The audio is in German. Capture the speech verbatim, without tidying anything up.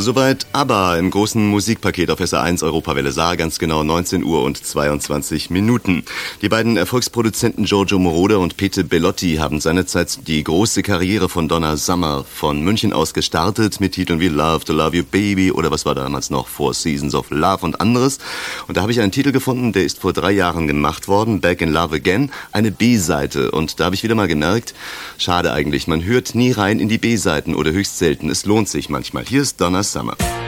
Soweit ABBA im großen Musikpaket auf S R eins Europawelle Saar, ganz genau neunzehn Uhr und zweiundzwanzig Minuten. Die beiden Erfolgsproduzenten Giorgio Moroder und Pete Bellotti haben seinerzeit die große Karriere von Donna Summer von München aus gestartet mit Titeln wie Love to Love You Baby oder was war damals noch, Four Seasons of Love und anderes. Und da habe ich einen Titel gefunden, der ist vor drei Jahren gemacht worden, Back in Love Again, eine B-Seite. Und da habe ich wieder mal gemerkt, schade eigentlich, man hört nie rein in die B-Seiten oder höchst selten. Es lohnt sich manchmal. Hier ist Donna Summer.